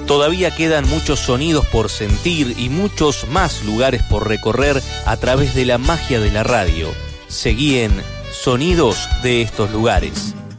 Todavía quedan muchos sonidos por sentir y muchos más lugares por recorrer a través de la magia de la radio. Seguí en Sonidos de estos lugares.